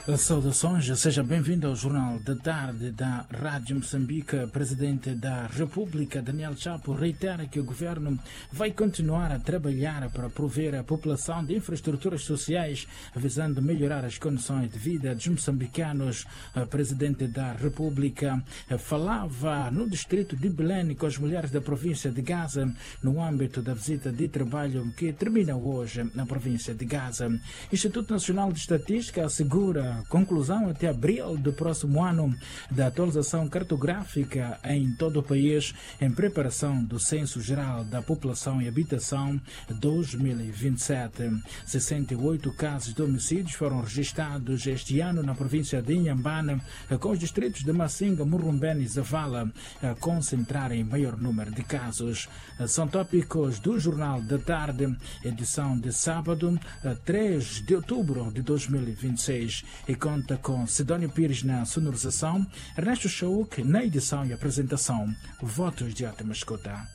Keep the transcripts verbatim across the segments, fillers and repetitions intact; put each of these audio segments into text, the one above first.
Saudações, seja bem-vindo ao Jornal da Tarde da Rádio Moçambique. Presidente da República, Daniel Chapo, reitera que o governo vai continuar a trabalhar para prover a população de infraestruturas sociais, visando melhorar as condições de vida dos moçambicanos. O Presidente da República falava no distrito de Belém com as mulheres da província de Gaza, no âmbito da visita de trabalho que termina hoje na província de Gaza. O Instituto Nacional de Estatística assegura conclusão até abril do próximo ano da atualização cartográfica em todo o país, em preparação do Censo Geral da População e Habitação dois mil e vinte e sete. sessenta e oito casos de homicídios foram registrados este ano na província de Inhambane, com os distritos de Massinga, Murrumbene e Zavala a concentrarem maior número de casos. São tópicos do Jornal da Tarde, edição de sábado, três de outubro de dois mil e vinte e seis. E conta com Sidónio Pires na sonorização, Ernesto Chauk na edição e apresentação. Votos de ótima escuta.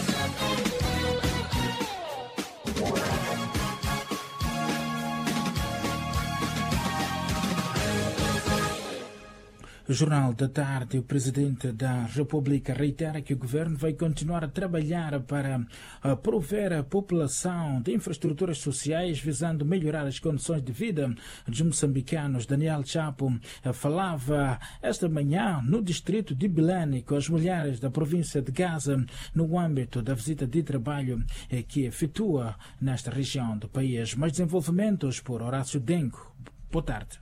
Jornal da Tarde. O Presidente da República reitera que o governo vai continuar a trabalhar para prover a população de infraestruturas sociais, visando melhorar as condições de vida dos moçambicanos. Daniel Chapo falava esta manhã no distrito de Belém com as mulheres da província de Gaza, no âmbito da visita de trabalho que efetua nesta região do país. Mais desenvolvimentos por Horácio Dengo. Boa tarde.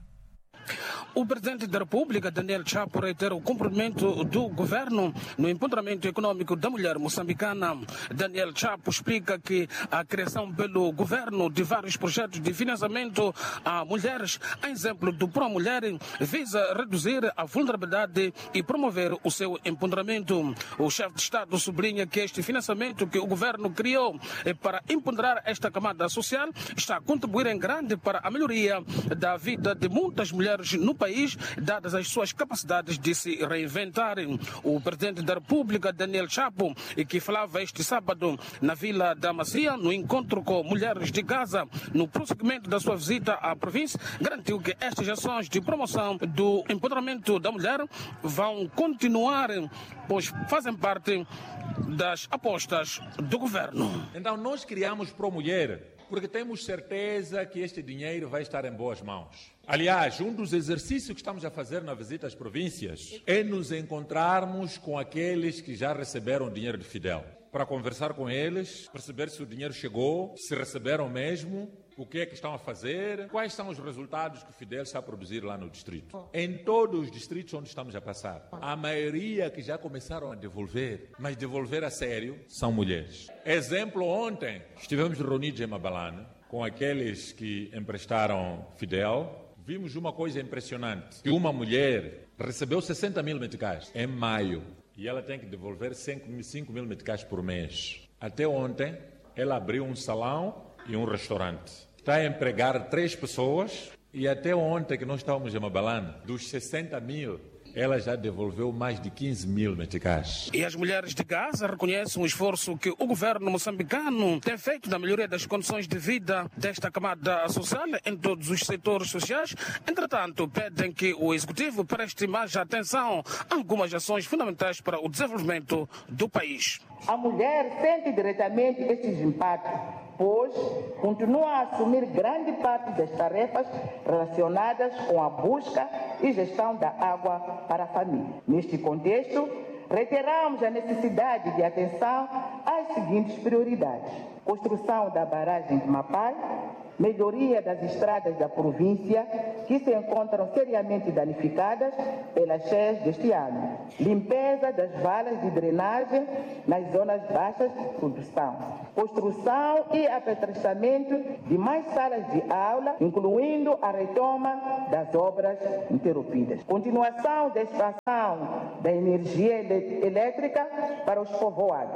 O Presidente da República, Daniel Chapo, reitera o cumprimento do governo no empoderamento econômico da mulher moçambicana. Daniel Chapo explica que a criação pelo governo de vários projetos de financiamento a mulheres, a exemplo do Pro Mulher, visa reduzir a vulnerabilidade e promover o seu empoderamento. O chefe de Estado sublinha que este financiamento que o governo criou para empoderar esta camada social está a contribuir em grande para a melhoria da vida de muitas mulheres no país, dadas as suas capacidades de se reinventarem. O Presidente da República, Daniel Chapo, que falava este sábado na Vila da Macia, no encontro com mulheres de Gaza, no prosseguimento da sua visita à província, garantiu que estas ações de promoção do empoderamento da mulher vão continuar, pois fazem parte das apostas do governo. Então nós criamos Pro Mulher porque temos certeza que este dinheiro vai estar em boas mãos. Aliás, um dos exercícios que estamos a fazer na visita às províncias é nos encontrarmos com aqueles que já receberam dinheiro de Fidel, para conversar com eles, perceber se o dinheiro chegou, se receberam mesmo, o que é que estão a fazer, quais são os resultados que o Fidel está a produzir lá no distrito. Em todos os distritos onde estamos a passar, a maioria que já começaram a devolver, mas devolver a sério, são mulheres. Exemplo, ontem estivemos reunidos em Mabalane com aqueles que emprestaram Fidel. Vimos uma coisa impressionante, que uma mulher recebeu sessenta mil meticais em maio e ela tem que devolver cinco mil meticais por mês. Até ontem, ela abriu um salão e um restaurante. Está a empregar três pessoas e até ontem que nós estávamos em Mabalane, dos sessenta mil, ela já devolveu mais de quinze mil meticais. E as mulheres de Gaza reconhecem o esforço que o governo moçambicano tem feito na melhoria das condições de vida desta camada social em todos os setores sociais. Entretanto, pedem que o Executivo preste mais atenção a algumas ações fundamentais para o desenvolvimento do país. A mulher sente diretamente estes impactos, pois continua a assumir grande parte das tarefas relacionadas com a busca e gestão da água para a família. Neste contexto, reiteramos a necessidade de atenção às seguintes prioridades: construção da barragem de Mapai, melhoria das estradas da província, que se encontram seriamente danificadas pelas cheias deste ano, limpeza das valas de drenagem nas zonas baixas de produção, construção e apetrechamento de mais salas de aula, incluindo a retoma das obras interrompidas, continuação da expansão da energia elétrica para os povoados,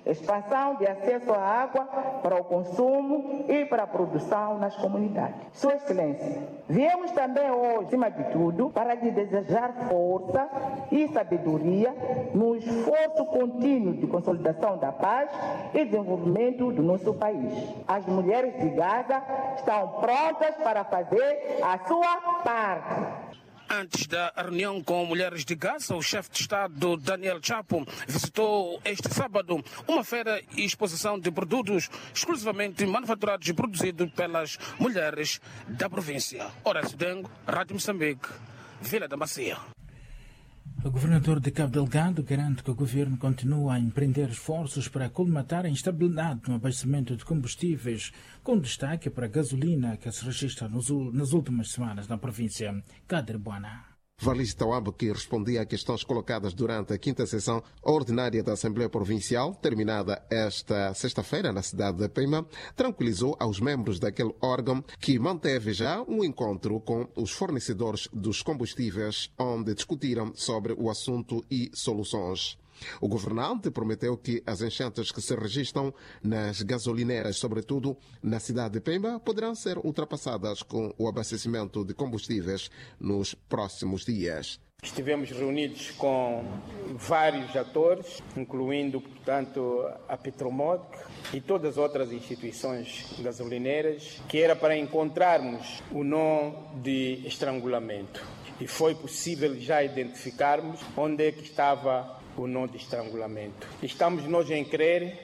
expansão de acesso à água para o consumo e para a produção nas comunidades. Sua Excelência, viemos também hoje, acima de tudo, para lhe desejar força e sabedoria no esforço contínuo de consolidação da paz e desenvolvimento do nosso país. As mulheres de Gaza estão prontas para fazer a sua parte. Antes da reunião com mulheres de Gaza, o chefe de Estado, Daniel Chapo, visitou este sábado uma feira e exposição de produtos exclusivamente manufaturados e produzidos pelas mulheres da província. Horácio Dengo, Rádio Moçambique, Vila da Macia. O governador de Cabo Delgado garante que o governo continua a empreender esforços para colmatar a instabilidade no abastecimento de combustíveis, com destaque para a gasolina que se registra nos, nas últimas semanas na província. Kader Buana. Valiste Tawabo, que respondia a questões colocadas durante a quinta sessão ordinária da Assembleia Provincial, terminada esta sexta-feira na cidade de Pemba, tranquilizou aos membros daquele órgão que manteve já um encontro com os fornecedores dos combustíveis, onde discutiram sobre o assunto e soluções. O governante prometeu que as enchentes que se registram nas gasolineiras, sobretudo na cidade de Pemba, poderão ser ultrapassadas com o abastecimento de combustíveis nos próximos dias. Estivemos reunidos com vários atores, incluindo, portanto, a Petromod e todas as outras instituições gasolineiras, que era para encontrarmos o nó de estrangulamento. E foi possível já identificarmos onde é que estava o nó de estrangulamento. Estamos nós em crer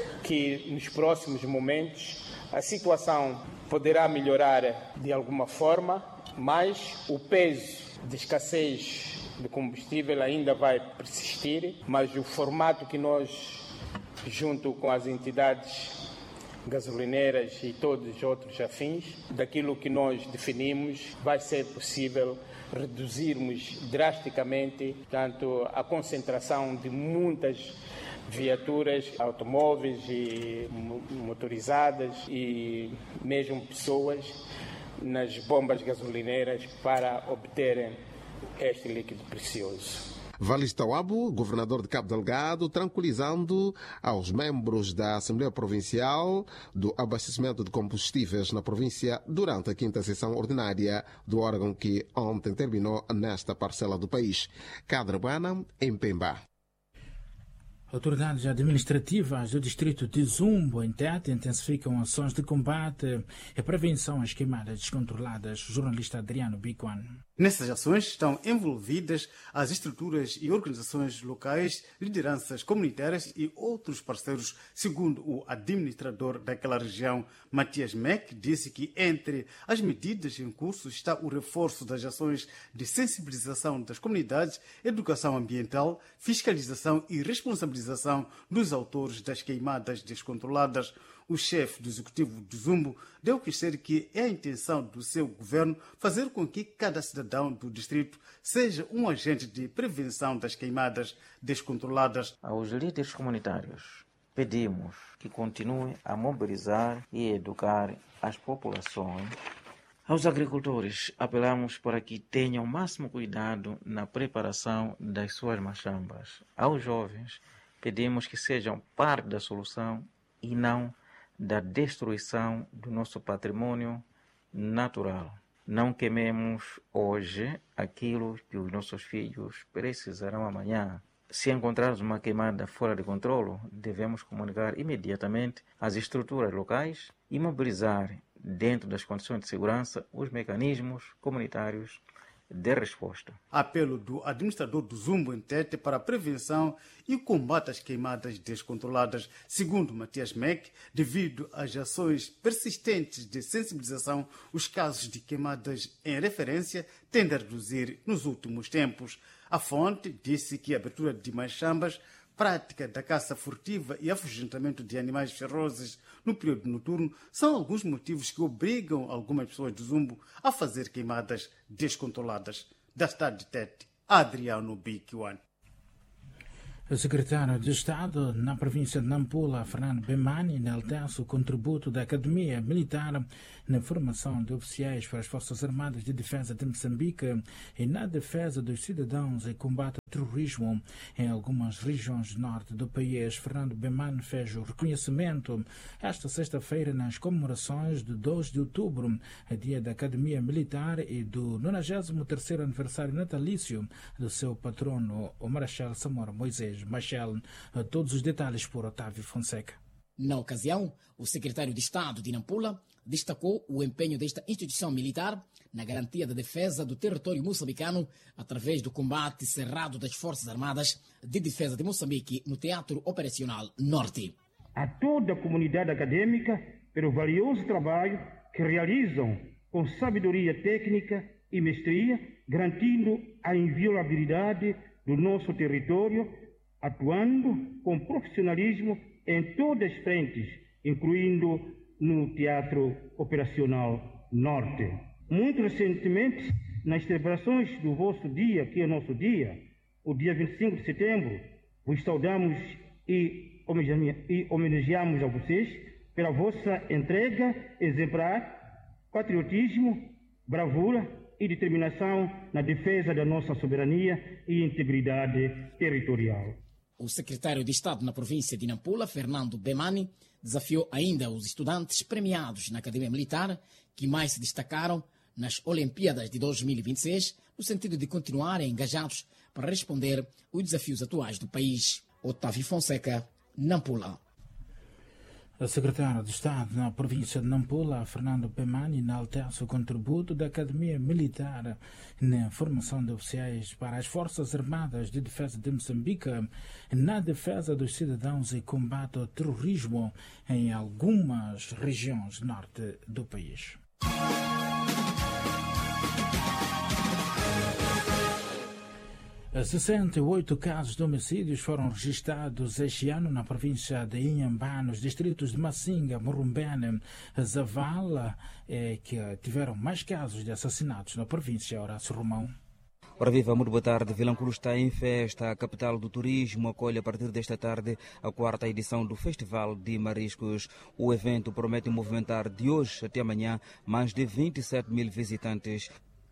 que nos próximos momentos a situação poderá melhorar de alguma forma, mas o peso de escassez de combustível ainda vai persistir, mas o formato que nós, junto com as entidades gasolineiras e todos os outros afins, daquilo que nós definimos, vai ser possível reduzirmos drasticamente tanto a concentração de muitas viaturas, automóveis e motorizadas e mesmo pessoas nas bombas gasolineiras para obterem este líquido precioso. Valiste Tawabo, governador de Cabo Delgado, tranquilizando aos membros da Assembleia Provincial do abastecimento de combustíveis na província durante a quinta sessão ordinária do órgão que ontem terminou nesta parcela do país. Kader Buana, em Pemba. Autoridades administrativas do distrito de Zumbo, em Tete, intensificam ações de combate e prevenção às queimadas descontroladas. Jornalista Adriano Bicuan. Nessas ações estão envolvidas as estruturas e organizações locais, lideranças comunitárias e outros parceiros, segundo o administrador daquela região, Matias Meck, disse que entre as medidas em curso está o reforço das ações de sensibilização das comunidades, educação ambiental, fiscalização e responsabilização dos autores das queimadas descontroladas. O chefe do executivo do Zumbo deu a conhecer que é a intenção do seu governo fazer com que cada cidadão do distrito seja um agente de prevenção das queimadas descontroladas. Aos líderes comunitários pedimos que continuem a mobilizar e educar as populações. Aos agricultores apelamos para que tenham o máximo cuidado na preparação das suas machambas. Aos jovens pedimos que sejam parte da solução e não da destruição do nosso patrimônio natural. Não queimemos hoje aquilo que os nossos filhos precisarão amanhã. Se encontrarmos uma queimada fora de controle, devemos comunicar imediatamente às estruturas locais e mobilizar, dentro das condições de segurança, os mecanismos comunitários de resposta. Apelo do administrador do Zumbo em Tete para a prevenção e combate às queimadas descontroladas. Segundo Matias Meck, devido às ações persistentes de sensibilização, os casos de queimadas em referência tendem a reduzir nos últimos tempos. A fonte disse que a abertura de machambas, prática da caça furtiva e afugentamento de animais ferozes no período noturno são alguns motivos que obrigam algumas pessoas do Zumbo a fazer queimadas descontroladas. Da cidade de Tete, Adriano Bicuan. O secretário de Estado na província de Nampula, Fernando Bemani, enaltece o contributo da Academia Militar na formação de oficiais para as Forças Armadas de Defesa de Moçambique e na defesa dos cidadãos e combate ao terrorismo em algumas regiões do norte do país. Fernando Bemani fez o reconhecimento esta sexta-feira nas comemorações de dois de outubro, a dia da Academia Militar, e do nonagésimo terceiro aniversário natalício do seu patrono, o Marechal Samora Moisés Machel. Todos os detalhes por Otávio Fonseca. Na ocasião, o secretário de Estado de Nampula destacou o empenho desta instituição militar na garantia da defesa do território moçambicano através do combate cerrado das Forças Armadas de Defesa de Moçambique no Teatro Operacional Norte. A toda a comunidade acadêmica pelo valioso trabalho que realizam com sabedoria técnica e mestria, garantindo a inviolabilidade do nosso território, atuando com profissionalismo em todas as frentes, incluindo no Teatro Operacional Norte. Muito recentemente, nas celebrações do vosso dia, que é o nosso dia, o dia vinte e cinco de setembro, vos saudamos e homenageamos a vocês pela vossa entrega exemplar, patriotismo, bravura e determinação na defesa da nossa soberania e integridade territorial. O secretário de Estado na província de Nampula, Fernando Bemani, desafiou ainda os estudantes premiados na Academia Militar que mais se destacaram nas Olimpíadas de dois mil e vinte e seis, no sentido de continuarem engajados para responder aos desafios atuais do país. Otávio Fonseca, Nampula. O secretário de Estado na província de Nampula, Fernando Bemani, enaltece o contributo da Academia Militar na formação de oficiais para as Forças Armadas de Defesa de Moçambique, na defesa dos cidadãos e combate ao terrorismo em algumas regiões norte do país. sessenta e oito casos de homicídios foram registrados este ano na província de Inhambane, nos distritos de Massinga, Morumbene, Zavala, eh, que tiveram mais casos de assassinatos na província. Horácio Romão. Ora viva, muito boa tarde. Vilanculo está em festa. A capital do turismo acolhe a partir desta tarde a quarta edição do Festival de Mariscos. O evento promete movimentar de hoje até amanhã mais de vinte e sete mil visitantes.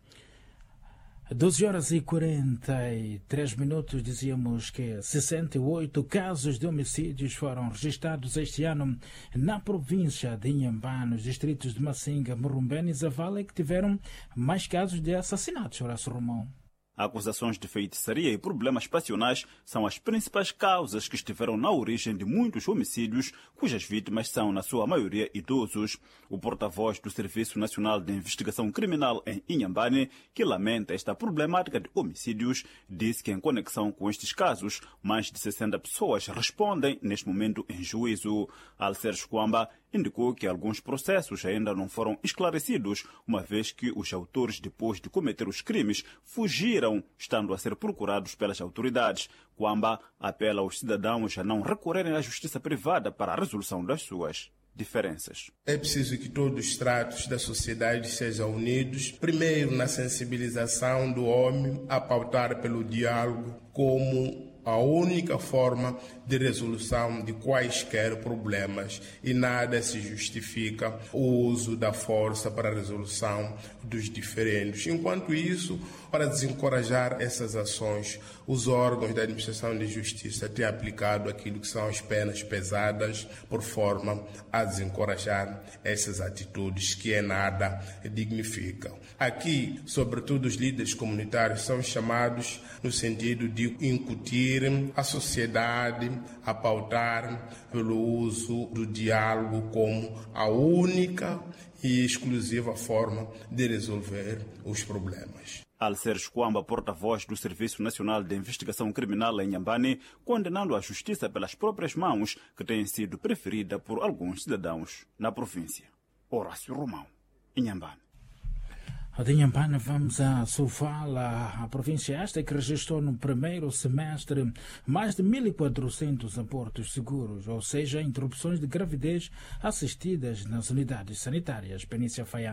doze horas e quarenta e três minutos, dizíamos que sessenta e oito casos de homicídios foram registrados este ano na província de Inhambane, nos distritos de Massinga, Morumbene e Zavala, que tiveram mais casos de assassinatos. Horácio Romão. Acusações de feitiçaria e problemas passionais são as principais causas que estiveram na origem de muitos homicídios, cujas vítimas são, na sua maioria, idosos. O porta-voz do Serviço Nacional de Investigação Criminal em Inhambane, que lamenta esta problemática de homicídios, disse que, em conexão com estes casos, mais de sessenta pessoas respondem neste momento em juízo. Alceres Kwamba indicou que alguns processos ainda não foram esclarecidos, uma vez que os autores, depois de cometer os crimes, fugiram, estando a ser procurados pelas autoridades. Kwamba apela aos cidadãos a não recorrerem à justiça privada para a resolução das suas diferenças. É preciso que todos os estratos da sociedade sejam unidos, primeiro na sensibilização do homem, a pautar pelo diálogo como a única forma de resolução de quaisquer problemas, e nada se justifica o uso da força para a resolução dos diferendos. Enquanto isso, para desencorajar essas ações, os órgãos da administração de justiça têm aplicado aquilo que são as penas pesadas, por forma a desencorajar essas atitudes que em nada dignificam. Aqui, sobretudo, os líderes comunitários são chamados no sentido de incutir a sociedade a pautar pelo uso do diálogo como a única e exclusiva forma de resolver os problemas. Alceres Kwamba, porta-voz do Serviço Nacional de Investigação Criminal em Inhambane, condenando a justiça pelas próprias mãos, que tem sido preferida por alguns cidadãos na província. Horácio Romão, Inhambane. De Inhambane vamos a Sofala, a província esta que registrou no primeiro semestre mais de mil e quatrocentos abortos seguros, ou seja, interrupções de gravidez assistidas nas unidades sanitárias. Penícia Faian.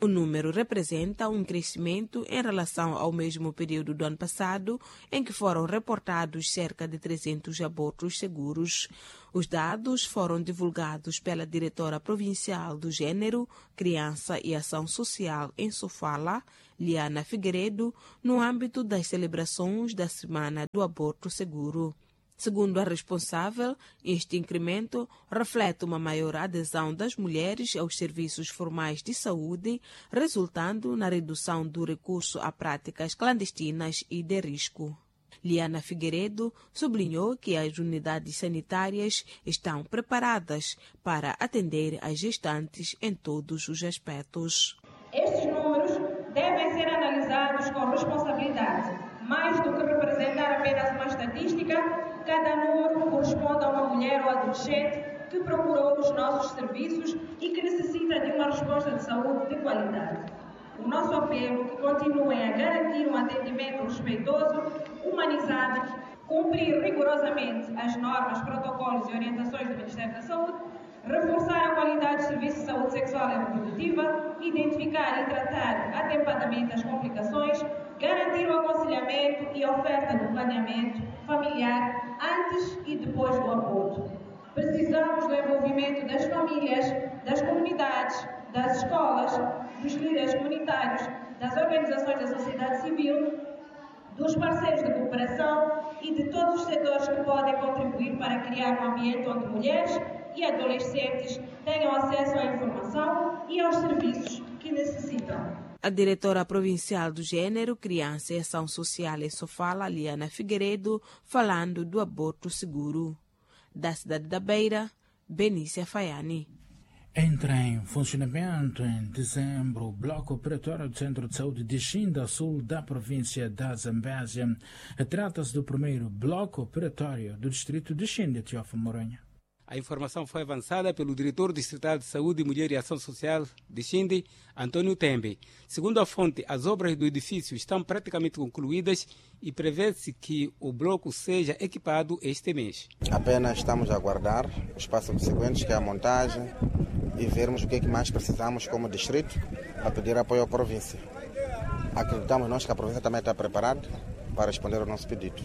O número representa um crescimento em relação ao mesmo período do ano passado, em que foram reportados cerca de trezentos abortos seguros. Os dados foram divulgados pela diretora provincial do Gênero, Criança e Ação Social em Sofala, Liana Figueiredo, no âmbito das celebrações da Semana do Aborto Seguro. Segundo a responsável, este incremento reflete uma maior adesão das mulheres aos serviços formais de saúde, resultando na redução do recurso a práticas clandestinas e de risco. Liana Figueiredo sublinhou que as unidades sanitárias estão preparadas para atender as gestantes em todos os aspectos. Estes números devem ser analisados com responsabilidade. Mais do que representar apenas uma estatística, cada número corresponde a uma mulher ou adolescente que procurou os nossos serviços e que necessita de uma resposta de saúde de qualidade. O nosso apelo é que continuem a garantir um atendimento respeitoso, humanizado, cumprir rigorosamente as normas, protocolos e orientações do Ministério da Saúde, reforçar a qualidade do serviço de saúde sexual e reprodutiva, identificar e tratar atempadamente as complicações, garantir o aconselhamento e a oferta do planeamento familiar antes e depois do aborto. Precisamos do envolvimento das famílias, das comunidades, das escolas, dos líderes comunitários, das organizações da sociedade civil, dos parceiros de cooperação e de todos os setores que podem contribuir para criar um ambiente onde mulheres e adolescentes tenham acesso à informação e aos serviços que necessitam. A diretora provincial do Gênero, Criança e Ação Social em Sofala, Liana Figueiredo, falando do aborto seguro. Da cidade da Beira, Benícia Faiani. Entra em funcionamento em dezembro o bloco operatório do Centro de Saúde de Xinda, sul da província da Zambésia. Trata-se do primeiro bloco operatório do distrito de Xinda, Teófilo Moronha. A informação foi avançada pelo diretor distrital de Saúde, Mulher e Ação Social de Xinde, Antônio Tembe. Segundo a fonte, as obras do edifício estão praticamente concluídas e prevê-se que o bloco seja equipado este mês. Apenas estamos a aguardar os passos seguintes, que é a montagem, e vermos o que é que mais precisamos como distrito para pedir apoio à província. Acreditamos nós que a província também está preparada para responder ao nosso pedido.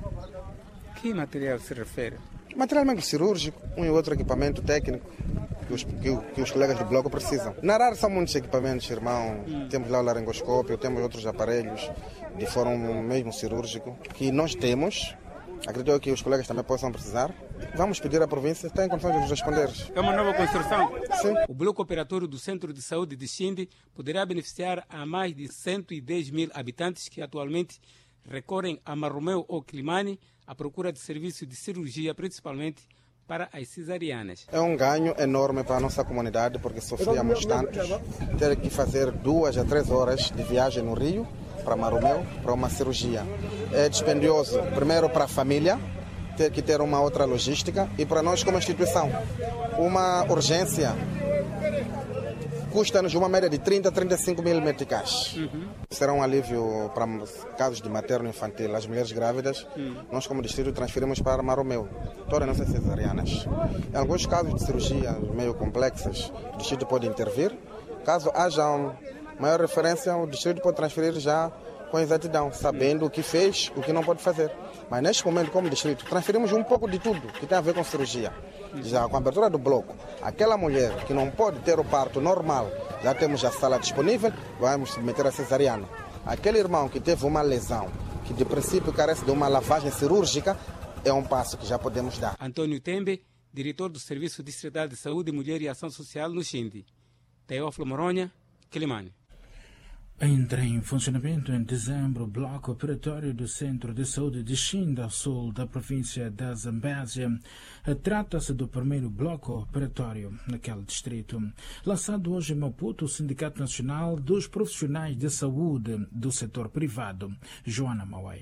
Que material se refere? Material cirúrgico, um e outro equipamento técnico que os, que, que os colegas do bloco precisam. Na área são muitos equipamentos, irmão. Hum. Temos lá o laringoscópio, temos outros aparelhos de forma mesmo cirúrgico que nós temos. Acredito que os colegas também possam precisar. Vamos pedir à província, está em condições de nos responder. É uma nova construção? Sim. O bloco operatório do Centro de Saúde de Xinde poderá beneficiar a mais de cento e dez mil habitantes que atualmente recorrem a Marromeu ou Climane à procura de serviço de cirurgia, principalmente para as cesarianas. É um ganho enorme para a nossa comunidade, porque sofríamos tantos. Ter que fazer duas a três horas de viagem no Rio, para Marromeu, para uma cirurgia. É dispendioso, primeiro para a família, ter que ter uma outra logística, e para nós como instituição. Uma urgência custa-nos uma média de trinta a trinta e cinco mil meticais. Uhum. Será um alívio para casos de materno-infantil. As mulheres grávidas, uhum. nós como distrito transferimos para Marromeu, todas as nossas cesarianas. Em alguns casos de cirurgia meio complexas, o distrito pode intervir. Caso haja uma maior referência, o distrito pode transferir já com exatidão, sabendo o que fez, o que não pode fazer. Mas neste momento, como distrito, transferimos um pouco de tudo que tem a ver com cirurgia. Já com a abertura do bloco, aquela mulher que não pode ter o parto normal, já temos a sala disponível, vamos submeter a cesariana. Aquele irmão que teve uma lesão, que de princípio carece de uma lavagem cirúrgica, é um passo que já podemos dar. Antônio Tembe, diretor do Serviço Distrital de Saúde, Mulher e Ação Social no Xinde. Teófilo Moronha, Climane. Entra em funcionamento em dezembro o bloco operatório do Centro de Saúde de Xinda, sul da província da Zambésia. Trata-se do primeiro bloco operatório naquele distrito. Lançado hoje em Maputo, o Sindicato Nacional dos Profissionais de Saúde do Setor Privado. Joana Mauai.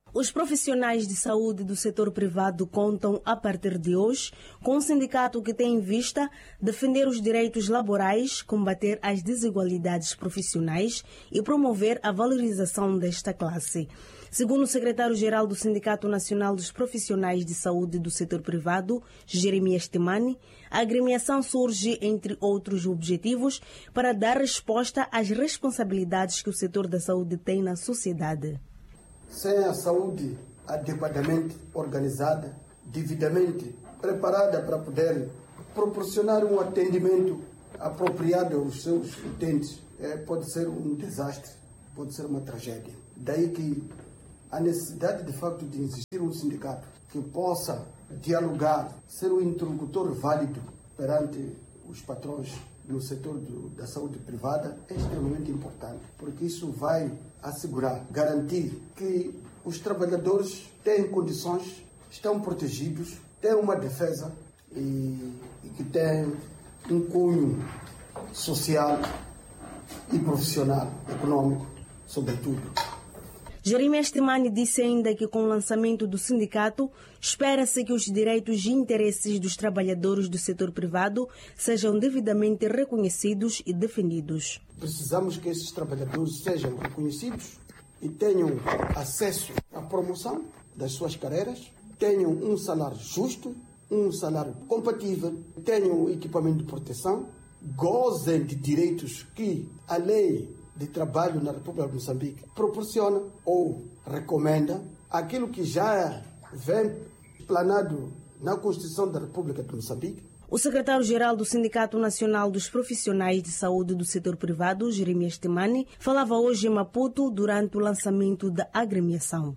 Os profissionais de saúde do setor privado contam, a partir de hoje, com um sindicato que tem em vista defender os direitos laborais, combater as desigualdades profissionais e promover a valorização desta classe. Segundo o secretário-geral do Sindicato Nacional dos Profissionais de Saúde do Setor Privado, Jeremias Temani, a agremiação surge, entre outros objetivos, para dar resposta às responsabilidades que o setor da saúde tem na sociedade. Sem a saúde adequadamente organizada, devidamente preparada para poder proporcionar um atendimento apropriado aos seus utentes, é, pode ser um desastre, pode ser uma tragédia. Daí que a necessidade, de facto, de existir um sindicato que possa dialogar, ser um interlocutor válido perante os patrões no setor do, da saúde privada é extremamente importante, porque isso vai assegurar, garantir que os trabalhadores têm condições, estão protegidos, têm uma defesa e, e que têm um cunho social e profissional, econômico, sobretudo. Jeremias Temani disse ainda que com o lançamento do sindicato, espera-se que os direitos e interesses dos trabalhadores do setor privado sejam devidamente reconhecidos e defendidos. Precisamos que esses trabalhadores sejam reconhecidos e tenham acesso à promoção das suas carreiras, tenham um salário justo, um salário compatível, tenham equipamento de proteção, gozem de direitos que a lei de trabalho na República de Moçambique proporciona ou recomenda aquilo que já vem planado na Constituição da República de Moçambique. O secretário-geral do Sindicato Nacional dos Profissionais de Saúde do Setor Privado, Jeremias Temani, falava hoje em Maputo durante o lançamento da agremiação.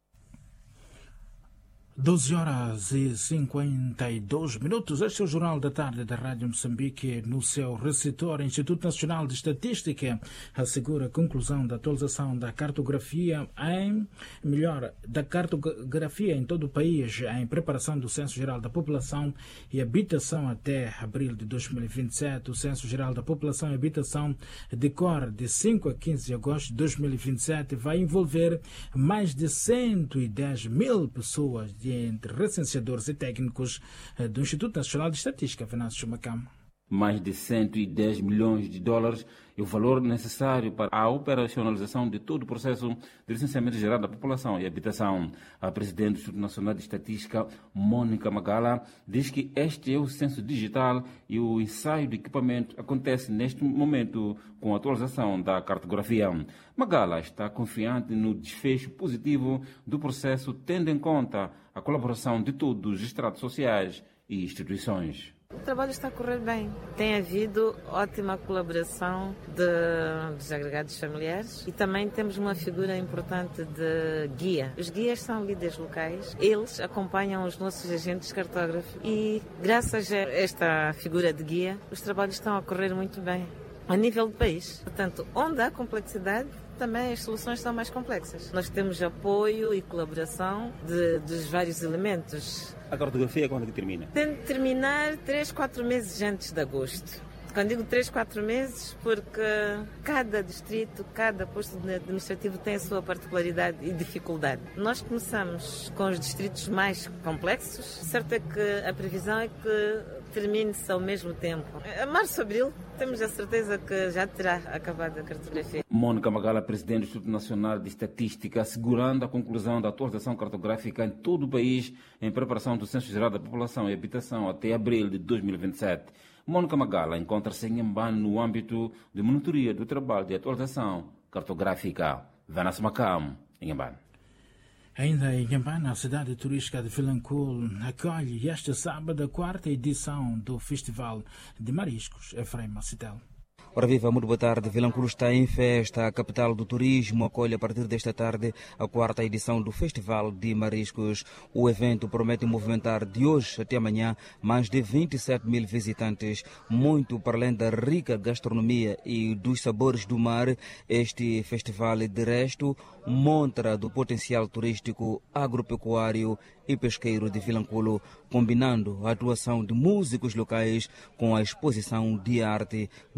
doze horas e cinquenta e dois minutos. Este é o Jornal da Tarde da Rádio Moçambique. No seu receptor, o Instituto Nacional de Estatística assegura a conclusão da atualização da cartografia em, melhor, da cartografia em todo o país em preparação do Censo Geral da População e Habitação até abril de dois mil e vinte e sete. O Censo Geral da População e Habitação decorre de cinco a quinze de agosto de dois mil e vinte e sete. Vai envolver mais de cento e dez mil pessoas de entre recenseadores e técnicos do Instituto Nacional de Estatística. Venâncio Macam. Mais de cento e dez milhões de dólares é o valor necessário para a operacionalização de todo o processo de licenciamento geral da população e habitação. A presidente do Instituto Nacional de Estatística, Mônica Magala, diz que este é o censo digital e o ensaio de equipamento acontece neste momento com a atualização da cartografia. Magala está confiante no desfecho positivo do processo, tendo em conta a colaboração de todos os estratos sociais e instituições. O trabalho está a correr bem. Tem havido ótima colaboração de, dos agregados familiares e também temos uma figura importante de guia. Os guias são líderes locais, eles acompanham os nossos agentes cartógrafos e graças a esta figura de guia, os trabalhos estão a correr muito bem a nível do país. Portanto, onde há complexidade, também as soluções são mais complexas. Nós temos apoio e colaboração de, dos vários elementos. A cartografia quando é que termina? Tem de terminar três, quatro meses antes de agosto. Quando digo três, quatro meses, porque cada distrito, cada posto administrativo tem a sua particularidade e dificuldade. Nós começamos com os distritos mais complexos. Certo é que a previsão é que termine-se ao mesmo tempo. A março, abril, temos a certeza que já terá acabado a cartografia. Mônica Magala, presidente do Instituto Nacional de Estatística, assegurando a conclusão da atualização cartográfica em todo o país em preparação do Censo Geral da População e Habitação até abril de dois mil e vinte e sete. Mônica Magala encontra-se em Inhambane no âmbito de monitoria do trabalho de atualização cartográfica. Venâncio Macam, Inhambane. Ainda em Inhambane, a cidade turística de Vilanculo acolhe este sábado a quarta edição do Festival de Mariscos. Efraim Macitel. Ora viva, muito boa tarde. Vilanculo está em festa. A capital do turismo acolhe a partir desta tarde a quarta edição do Festival de Mariscos. O evento promete movimentar de hoje até amanhã mais de vinte e sete mil visitantes. Muito para além da rica gastronomia e dos sabores do mar, este festival, de resto, montra do potencial turístico, agropecuário e pesqueiro de Vilanculo, combinando a atuação de músicos locais com a exposição de arte numa programação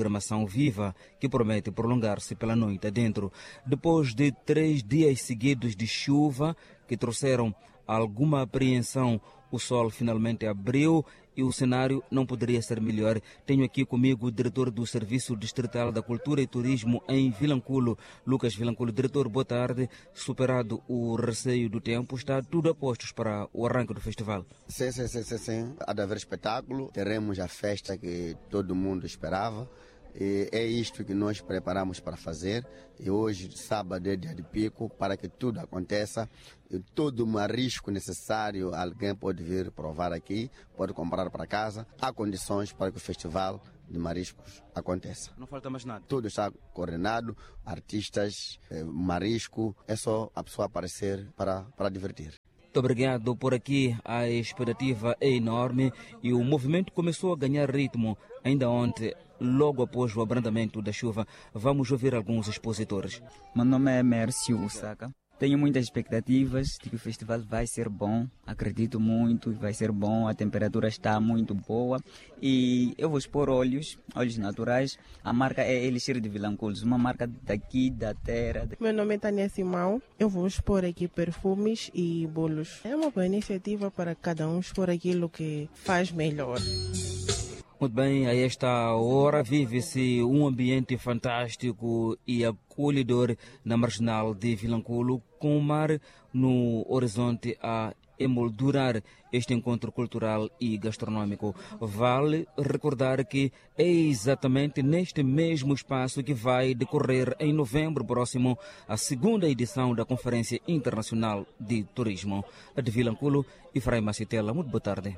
programação viva que promete prolongar-se pela noite adentro. Depois de três dias seguidos de chuva que trouxeram alguma apreensão, o sol finalmente abriu e o cenário não poderia ser melhor. Tenho aqui comigo o diretor do Serviço Distrital da Cultura e Turismo em Vilanculo, Lucas Vilanculo. Diretor, boa tarde. Superado o receio do tempo, está tudo a postos para o arranque do festival? Sim, sim, sim, sim, sim. Há de haver espetáculo, teremos a festa que todo mundo esperava. E é isto que nós preparamos para fazer. E hoje, sábado, é dia de pico, para que tudo aconteça. E todo o marisco necessário, alguém pode vir provar aqui, pode comprar para casa. Há condições para que o festival de mariscos aconteça. Não falta mais nada. Tudo está coordenado, artistas, marisco, é só a pessoa aparecer para, para divertir. Muito obrigado. Por aqui a expectativa é enorme e o movimento começou a ganhar ritmo ainda ontem, logo após o abrandamento da chuva. Vamos ouvir alguns expositores. Meu nome é Mércio Usaka. Tenho muitas expectativas de que o festival vai ser bom. Acredito muito que vai ser bom. A temperatura está muito boa. E eu vou expor óleos, óleos naturais. A marca é Elixir de Vilanculos, uma marca daqui da terra. Meu nome é Tânia Simão. Eu vou expor aqui perfumes e bolos. É uma boa iniciativa para cada um expor aquilo que faz melhor. Muito bem, a esta hora vive-se um ambiente fantástico e acolhedor na marginal de Vilanculo, com o mar no horizonte a emoldurar este encontro cultural e gastronômico. Vale recordar que é exatamente neste mesmo espaço que vai decorrer em novembro próximo a segunda edição da Conferência Internacional de Turismo. De Vilanculo, Efraim Macitela, muito boa tarde.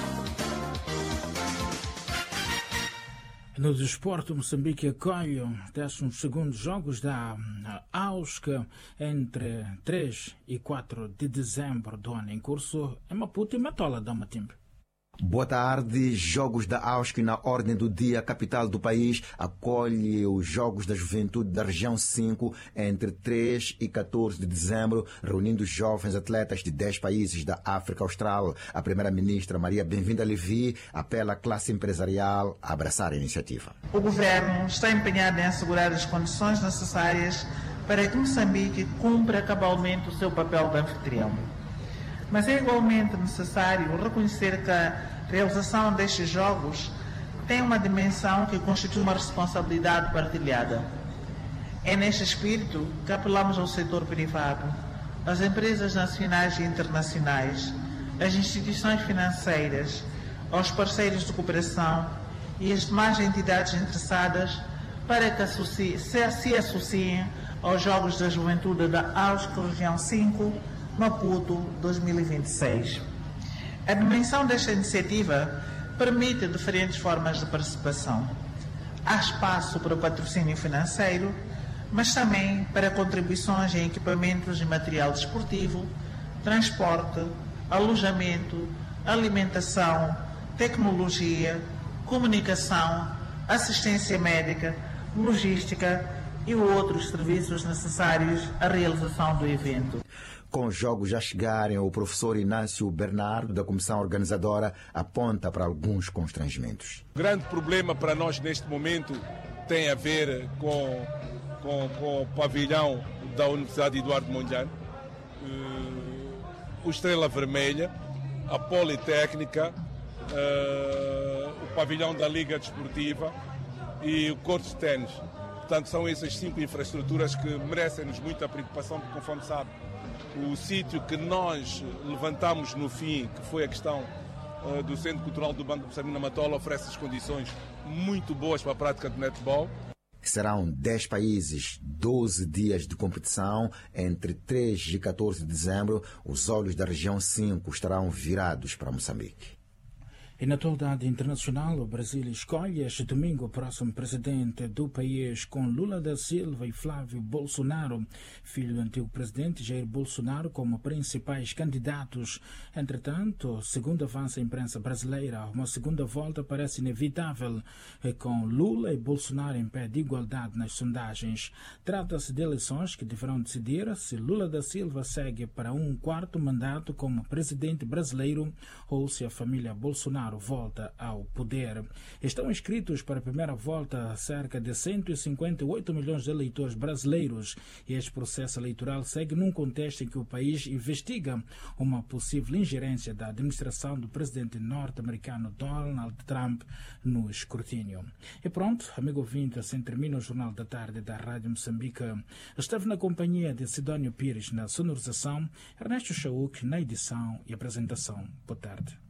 No desporto, Moçambique acolhe décimos segundos jogos da AUSCA entre três e quatro de dezembro do ano em curso em Maputo e Matola, Dama Timbre. Boa tarde. Jogos da AUSCA na ordem do dia. A capital do país acolhe os Jogos da Juventude da Região cinco entre três e quatorze de dezembro, reunindo jovens atletas de dez países da África Austral. A primeira-ministra Maria Bem-vinda Levi apela à classe empresarial a abraçar a iniciativa. O governo está empenhado em assegurar as condições necessárias para que Moçambique cumpra cabalmente o seu papel de anfitrião. Mas é igualmente necessário reconhecer que a realização destes jogos tem uma dimensão que constitui uma responsabilidade partilhada. É neste espírito que apelamos ao setor privado, às empresas nacionais e internacionais, às instituições financeiras, aos parceiros de cooperação e às demais entidades interessadas para que associe, se, se associem aos Jogos da Juventude da AUSCA Região cinco, Maputo dois mil e vinte e seis. A dimensão desta iniciativa permite diferentes formas de participação. Há espaço para o patrocínio financeiro, mas também para contribuições em equipamentos e material desportivo, transporte, alojamento, alimentação, tecnologia, comunicação, assistência médica, logística e outros serviços necessários à realização do evento. Com os jogos já chegarem, o professor Inácio Bernardo, da comissão organizadora, aponta para alguns constrangimentos. O grande problema para nós neste momento tem a ver com, com, com o pavilhão da Universidade Eduardo Mondlane, uh, o Estrela Vermelha, a Politécnica, uh, o pavilhão da Liga Desportiva e o corte de ténis. Portanto, são essas cinco infraestruturas que merecem-nos muita preocupação, porque, conforme sabe, o sítio que nós levantamos no fim, que foi a questão uh, do Centro Cultural do Banco de Moçambique na Matola, oferece as condições muito boas para a prática de netball. Serão dez países, doze dias de competição. Entre três e quatorze de dezembro, os olhos da região cinco estarão virados para Moçambique. E na atualidade internacional, o Brasil escolhe este domingo o próximo presidente do país, com Lula da Silva e Flávio Bolsonaro, filho do antigo presidente Jair Bolsonaro, como principais candidatos. Entretanto, segundo avança a imprensa brasileira, uma segunda volta parece inevitável, com Lula e Bolsonaro em pé de igualdade nas sondagens. Trata-se de eleições que deverão decidir se Lula da Silva segue para um quarto mandato como presidente brasileiro ou se a família Bolsonaro Bolsonaro volta ao poder. Estão inscritos para a primeira volta cerca de cento e cinquenta e oito milhões de eleitores brasileiros. Este processo eleitoral segue num contexto em que o país investiga uma possível ingerência da administração do presidente norte-americano Donald Trump no escrutínio. E pronto, amigo ouvinte, assim termina o Jornal da Tarde da Rádio Moçambique. Esteve na companhia de Sidónio Pires na sonorização, Ernesto Chauk na edição e apresentação. Boa tarde.